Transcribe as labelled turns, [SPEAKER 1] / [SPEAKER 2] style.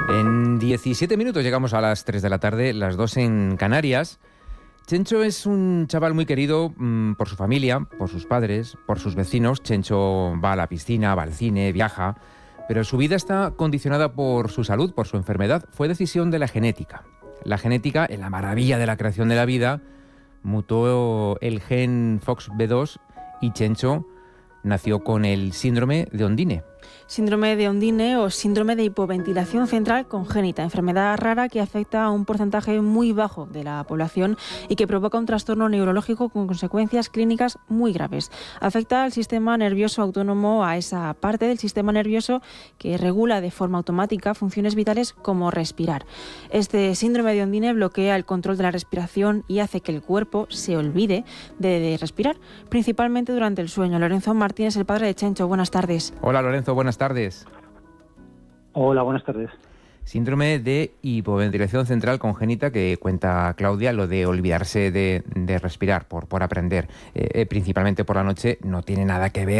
[SPEAKER 1] En 17 minutos llegamos a las 3 de la tarde, las 2 en Canarias. Chencho es un chaval muy querido por su familia, por sus padres, por sus vecinos. Chencho va a la piscina, va al cine, viaja, pero su vida está condicionada por su salud, por su enfermedad. Fue decisión de la genética. La genética, en la maravilla de la creación de la vida, mutó el gen FOXB2 y Chencho nació con el síndrome de Ondine.
[SPEAKER 2] Síndrome de Ondine o síndrome de hipoventilación central congénita, enfermedad rara que afecta a un porcentaje muy bajo de la población y que provoca un trastorno neurológico con consecuencias clínicas muy graves. Afecta al sistema nervioso autónomo, a esa parte del sistema nervioso que regula de forma automática funciones vitales como respirar. Este síndrome de Ondine bloquea el control de la respiración y hace que el cuerpo se olvide de respirar, principalmente durante el sueño. Lorenzo Martínez, el padre de Chencho, buenas tardes.
[SPEAKER 1] Hola Lorenzo, buenas tardes.
[SPEAKER 3] Hola, buenas tardes.
[SPEAKER 1] Síndrome de hipoventilación central congénita que cuenta Claudia, lo de olvidarse de respirar por aprender, principalmente por la noche, no tiene nada que ver